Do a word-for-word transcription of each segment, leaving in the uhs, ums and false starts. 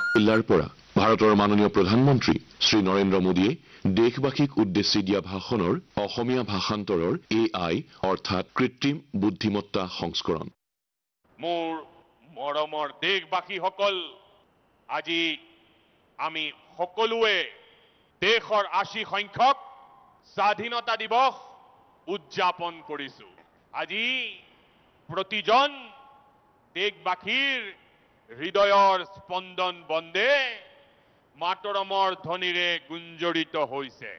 জিলাৰ পৰা ভাৰতৰ মাননীয় প্ৰধানমন্ত্ৰী শ্ৰী নৰেন্দ্ৰ মোদীয়ে দেশবাসীক উদ্দেশ্যি দিয়া ভাষণৰ অসমীয়া ভাষান্তৰৰ এ আই অৰ্থাৎ কৃত্ৰিম বুদ্ধিমত্তা সংস্কৰণ। মোৰ মৰমৰ দেশবাসীসকল, আজি আমি সকলোৱে দেশৰ আশী সংখ্যক স্বাধীনতা দিৱস উদযাপন কৰিছো। আজি প্ৰতিজন দেশবাসীৰ হৃদয়ৰ স্পন্দন বন্দে মাতৰমৰ ধ্বনিৰে গুঞ্জৰিত হৈছে।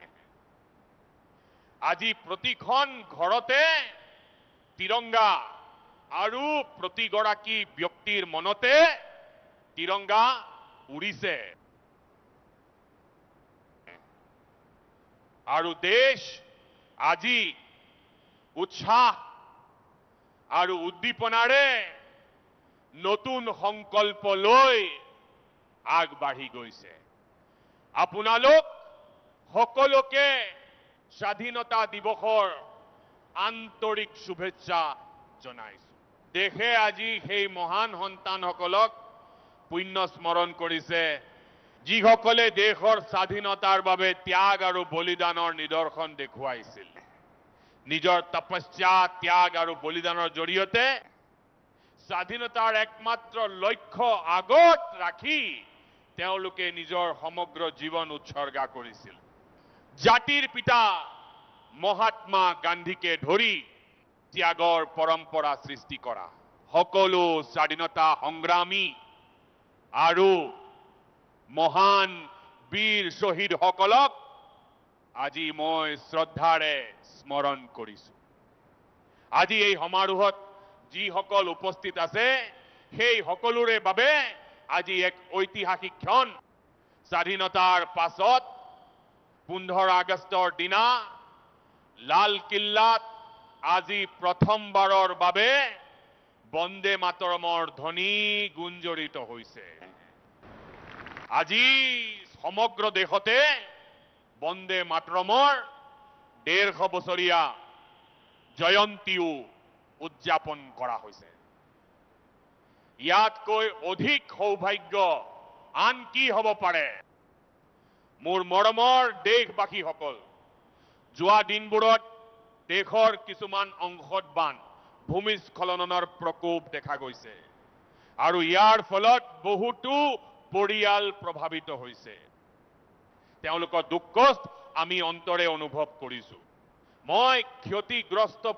আজি প্ৰতিখন ঘৰতে তিৰংগা আৰু প্ৰতিগৰাকী ব্যক্তিৰ মনতে তিৰংগা উৰিছে আৰু দেশ আজি উৎসাহ আৰু উদ্দীপনাৰে নতুন সংকল্প লৈ আগবাঢ়ি গৈছে। আপোনালোক সকলোকে স্বাধীনতা দিৱসৰ আন্তৰিক শুভেচ্ছা জনাইছো। দেশে আজি সেই মহান সন্তানসকলক পুণ্য স্মৰণ কৰিছে, যিসকলে দেশৰ স্বাধীনতাৰ বাবে ত্যাগ আৰু বলিদানৰ নিদৰ্শন দেখুৱাইছিল। নিজৰ তপস্যা, ত্যাগ আৰু বলিদানৰ জৰিয়তে স্বাধীনতাৰ একমাত্ৰ লক্ষ্য আগত ৰাখি তেওঁলোকে নিজৰ সমগ্ৰ জীৱন উৎসৰ্গা কৰিছিল। জাতিৰ পিতা মহাত্মা গান্ধীকে ধৰি ত্যাগৰ পৰম্পৰা সৃষ্টি কৰা সকলো স্বাধীনতা সংগ্ৰামী আৰু মহান বীৰ শ্বহীদসকলক আজি মই শ্ৰদ্ধাৰে স্মৰণ কৰিছো। আজি এই সমাৰোহত যিসকল উপস্থিত আছে সেই সকলোৰে বাবে আজি এক ঐতিহাসিক ক্ষণ। স্বাধীনতাৰ পাছত পোন্ধৰ আগষ্টৰ দিনা লালকিল্লাত আজি প্ৰথমবাৰৰ বাবে বন্দে মাতৰমৰ ধ্বনি গুঞ্জৰিত হৈছে। আজি সমগ্ৰ দেশতে বন্দে মাতৰমৰ ডেৰশ বছৰীয়া জয়ন্তীও উদযাপন কৰা হৈছে। ইয়াতকৈ অধিক সৌভাগ্য আন কি হ'ব পাৰে? মোৰ মৰমৰ দেশবাসীসকল, যোৱা দিনবোৰত দেশৰ কিছুমান অংশত বান ভূমিস্খলনৰ প্ৰকোপ দেখা গৈছে আৰু ইয়াৰ ফলত বহুতো পৰিয়াল প্ৰভাৱিত হৈছে। তেওঁলোকৰ দুখ কষ্ট আমি অন্তৰে অনুভৱ কৰিছো। মই ক্ষতিগ্ৰস্ত